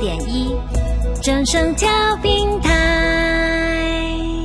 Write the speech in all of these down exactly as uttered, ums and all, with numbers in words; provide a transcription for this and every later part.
点一，正声调频台。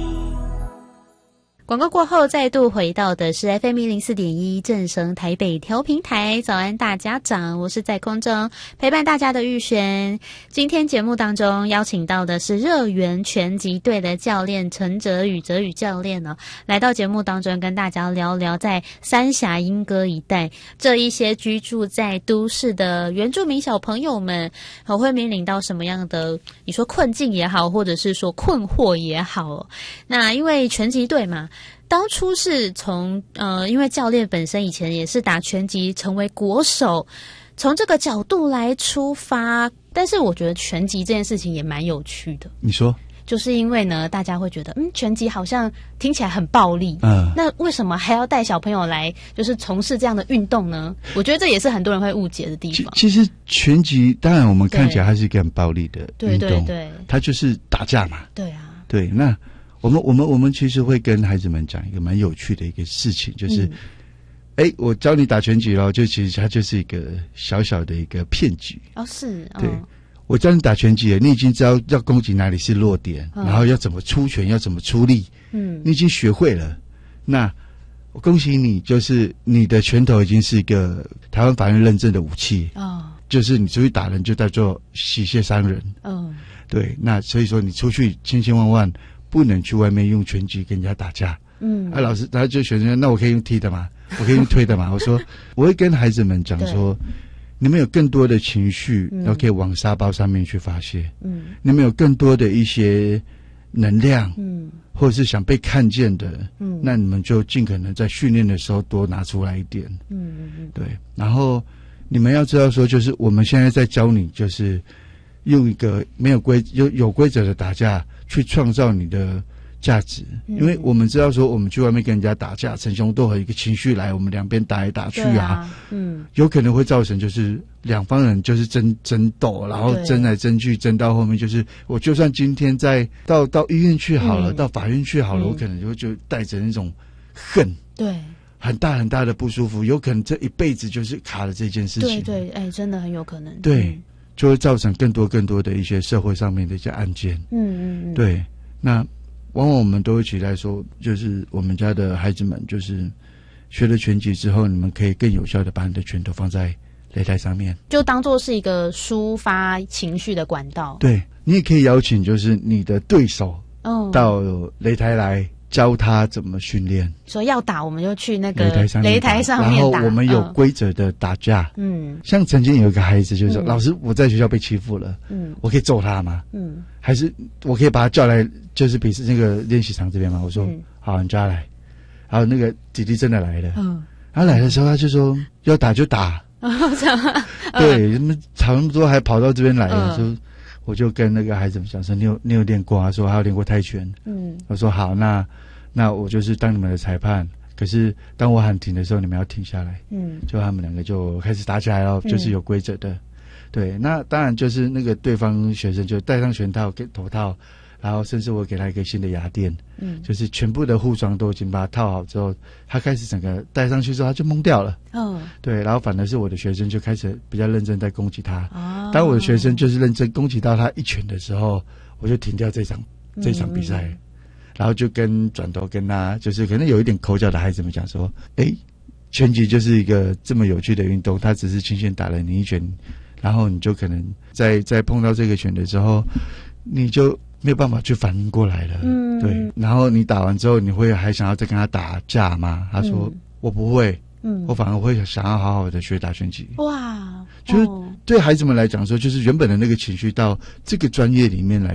广告过后，再度回到的是 F M 一零四点一正声台北调频台。早安大家长，我是在空中陪伴大家的玉璇。今天节目当中邀请到的是热源拳击队的教练陈哲宇哲宇教练呢、哦，来到节目当中跟大家聊聊在三峡莺歌一带这一些居住在都市的原住民小朋友们，会面临到什么样的你说困境也好，或者是说困惑也好、哦。那因为拳击队嘛。当初是从呃，因为教练本身以前也是打拳击，成为国手，从这个角度来出发。但是我觉得拳击这件事情也蛮有趣的。 你说， 就是因为呢，大家会觉得，嗯，拳击好像听起来很暴力，嗯，那为什么还要带小朋友来，就是从事这样的运动呢？我觉得这也是很多人会误解的地方。 其实拳击，当然我们看起来它是一个很暴力的运动， 对对对， 它就是打架嘛。 对啊， 对，那。我们我们我们其实会跟孩子们讲一个蛮有趣的一个事情，就是，哎、嗯，我教你打拳击咯，就其实它就是一个小小的一个骗局。 哦，是，哦、 对，我教你打拳击了，你已经知道要攻击哪里是弱点，嗯、然后要怎么出拳，要怎么出力，嗯，你已经学会了。那我恭喜你，就是你的拳头已经是一个台湾法院认证的武器哦，就是你出去打人就叫做洗械伤人。嗯，对，那所以说你出去千千万万。不能去外面用拳击跟人家打架。嗯，啊，老师他就学生，那我可以用踢的吗？我可以用推的吗？我说，我会跟孩子们讲说，你们有更多的情绪，然后可以往沙包上面去发泄。嗯，你们有更多的一些能量，嗯，或者是想被看见的，嗯，那你们就尽可能在训练的时候多拿出来一点。嗯嗯嗯，对。然后你们要知道说，就是我们现在在教你，就是用一个没有规有有规则的打架。去创造你的价值，因为我们知道说，我们去外面跟人家打架，逞凶斗狠，一个情绪来，我们两边打来打去啊，啊嗯，有可能会造成就是两方人就是争争斗，然后争来争去，争到后面就是，我就算今天在到到医院去好了，嗯、到法院去好了，嗯、我可能就就带着那种恨，对，很大很大的不舒服，有可能这一辈子就是卡了这件事情，对对，哎，真的很有可能，对。嗯就会造成更多更多的一些社会上面的一些案件。嗯嗯嗯。对，那往往我们都会期待说，就是我们家的孩子们，就是学了拳击之后，你们可以更有效的把你的拳头放在擂台上面， 就当作是一个抒发情绪的管道。 对，你也可以邀请就是你的对手到擂台来。教他怎么训练， 说要打我们就去那个擂台上面打， 然后我们有规则的打架。嗯，像曾经有一个孩子就是说，嗯、老师我在学校被欺负了，嗯，我可以揍他吗？嗯，还是我可以把他叫来，就是比那个练习场这边吗？我说、嗯、好，你叫他来。然后那个弟弟真的来了，嗯，他来的时候他就说要打就打，嗯、对，他们吵那么多还跑到这边来了，嗯、说。我就跟那个孩子们讲说，你有你有练过啊？说还有练过泰拳。嗯，我说好，那那我就是当你们的裁判。可是当我喊停的时候，你们要停下来。嗯，就他们两个就开始打起来了，就是有规则的。嗯、对，那当然就是那个对方学生就戴上拳套、跟头套，然后甚至我给他一个新的牙垫。嗯，就是全部的护装都已经把它套好之后，他开始整个戴上去之后，他就懵掉了。嗯，对，然后反而是我的学生就开始比较认真在攻击他。哦，当我的学生就是认真攻击到他一拳的时候，我就停掉这场这场比赛，嗯、然后就跟转头跟他就是可能有一点口角的孩子们讲说，哎，拳击就是一个这么有趣的运动，他只是轻轻打了你一拳，然后你就可能在在碰到这个拳的时候，你就没有办法去反应过来了。嗯，对，然后你打完之后，你会还想要再跟他打架吗？他说、嗯、我不会。嗯，我反而会想要好好的学打拳击。哇，就是对孩子们来讲说，就是原本的那个情绪到这个专业里面来